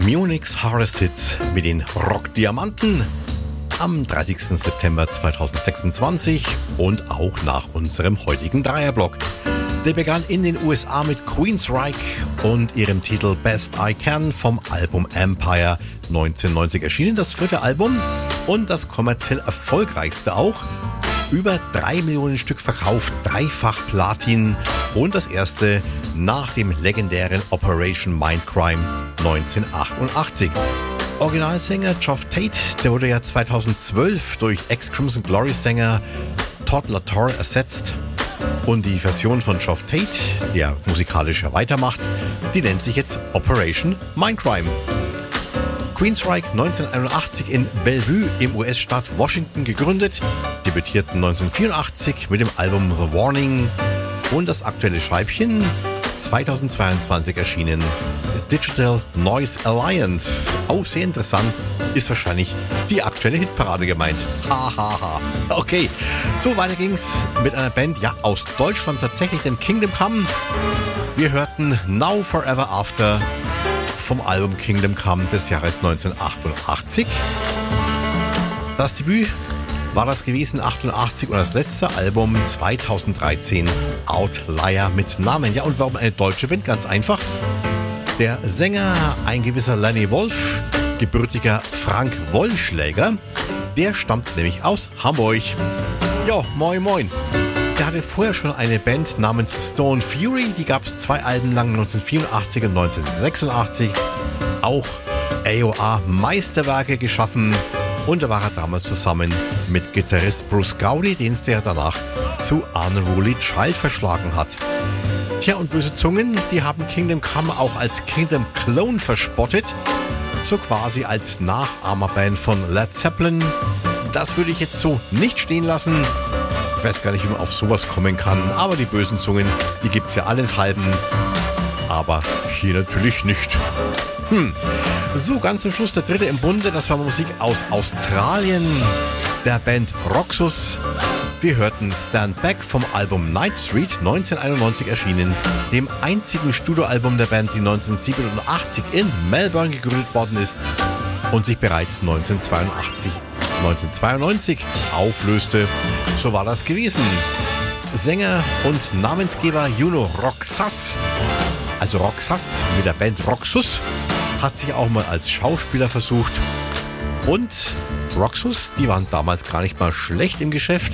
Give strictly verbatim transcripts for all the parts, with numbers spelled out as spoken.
Munich's Hardest Hits mit den Rockdiamanten am dreißigsten September zweitausendsechsundzwanzig und auch nach unserem heutigen Dreierblock. Der begann in den U S A mit Queensryche und ihrem Titel Best I Can vom Album Empire, neunzehnhundertneunzig erschienen, das vierte Album und das kommerziell erfolgreichste auch. Über drei Millionen Stück verkauft, dreifach Platin und das erste nach dem legendären Operation Mindcrime neunzehnhundertachtundachtzig. Originalsänger Geoff Tate, der wurde ja zweitausendzwölf durch Ex-Crimson Glory-Sänger Todd La Torre ersetzt. Und die Version von Geoff Tate, der musikalisch weitermacht, die nennt sich jetzt Operation Mindcrime. Queensryche neunzehnhunderteinundachtzig in Bellevue im U S-Staat Washington gegründet, debütierten neunzehnhundertvierundachtzig mit dem Album The Warning und das aktuelle Scheibchen zweitausendzweiundzwanzig erschienen Digital Noise Alliance. Auch sehr interessant, ist wahrscheinlich die aktuelle Hitparade gemeint. Hahaha. Ha, ha. Okay, so weiter ging's mit einer Band, ja, aus Deutschland tatsächlich, dem Kingdom Come. Wir hörten Now Forever After vom Album Kingdom Come des Jahres neunzehnhundertachtundachtzig. Das Debüt war das gewesen, achtundachtzig, und das letzte Album zweitausenddreizehn, Outlier mit Namen. Ja, und warum eine deutsche Band? Ganz einfach. Der Sänger, ein gewisser Lenny Wolf, gebürtiger Frank Wollschläger, der stammt nämlich aus Hamburg. Ja, moin moin. Der hatte vorher schon eine Band namens Stone Fury, die gab es zwei Alben lang, neunzehnhundertvierundachtzig und neunzehnhundertsechsundachtzig. Auch A O A-Meisterwerke geschaffen und da war er damals zusammen mit Gitarrist Bruce Gowdy, den es der danach zu Unruly Child verschlagen hat. Tja, und böse Zungen, die haben Kingdom Come auch als Kingdom Clone verspottet, so quasi als Nachahmerband von Led Zeppelin. Das würde ich jetzt so nicht stehen lassen. Ich weiß gar nicht, wie man auf sowas kommen kann, aber die bösen Zungen, die gibt's ja allenthalben. Aber hier natürlich nicht. Hm. So, ganz zum Schluss der dritte im Bunde, das war Musik aus Australien, der Band Roxus. Wir hörten Stand Back vom Album Night Street, neunzehnhunderteinundneunzig erschienen, dem einzigen Studioalbum der Band, die neunzehnhundertsiebenundachtzig in Melbourne gegründet worden ist und sich bereits neunzehnhundertzweiundachtzig neunzehnhundertzweiundneunzig auflöste. So war das gewesen. Sänger und Namensgeber Juno Roxas, also Roxas mit der Band Roxus, hat sich auch mal als Schauspieler versucht. Und Roxus, die waren damals gar nicht mal schlecht im Geschäft.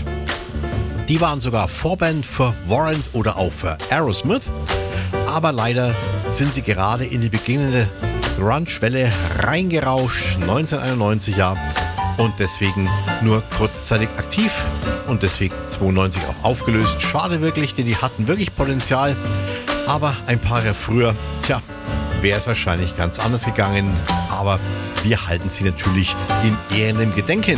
Die waren sogar Vorband für Warrant oder auch für Aerosmith. Aber leider sind sie gerade in die beginnende Grunge-Welle reingerauscht, neunzehnhunderteinundneunzig, ja. Und deswegen nur kurzzeitig aktiv und deswegen zweiundneunzig auch aufgelöst. Schade wirklich, denn die hatten wirklich Potenzial. Aber ein paar Jahre früher, tja, wäre es wahrscheinlich ganz anders gegangen. Aber wir halten sie natürlich in ehrendem Gedenken.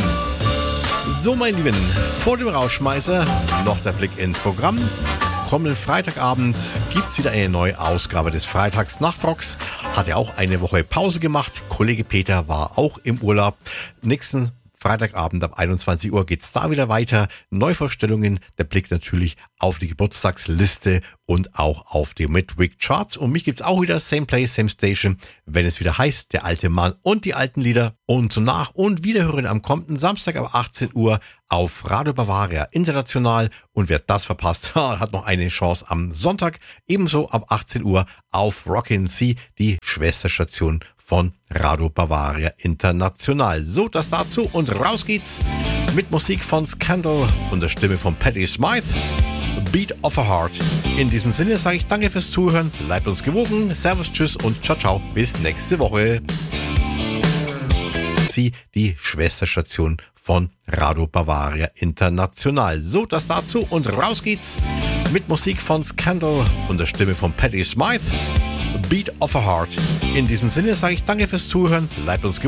So, mein Lieben, vor dem Rausschmeißer noch der Blick ins Programm. Kommenden Freitagabend gibt es wieder eine neue Ausgabe des Freitags-Nachtrocks. Hat ja auch eine Woche Pause gemacht. Kollege Peter war auch im Urlaub. Nächsten Freitagabend ab einundzwanzig Uhr geht's da wieder weiter. Neuvorstellungen, der Blick natürlich auf die Geburtstagsliste und auch auf die Midweek Charts. Und mich gibt's auch wieder, same place, same station, wenn es wieder heißt, der alte Mann und die alten Lieder. Und zum Nach- und Wiederhören am kommenden Samstag ab achtzehn Uhr auf Radio Bavaria International. Und wer das verpasst, hat noch eine Chance am Sonntag, ebenso ab achtzehn Uhr auf Rockin' C, die Schwesterstation von Radio Bavaria International. So, das dazu und raus geht's mit Musik von Scandal und der Stimme von Patti Smyth. Beat of a Heart. In diesem Sinne sage ich danke fürs Zuhören, bleibt uns gewogen, servus, tschüss und ciao, ciao, bis nächste Woche. Sie, die Schwesterstation von Radio Bavaria International. So, das dazu und raus geht's mit Musik von Scandal und der Stimme von Patti Smyth. Beat of a Heart. In diesem Sinne sage ich danke fürs Zuhören, bleibt uns gewogen.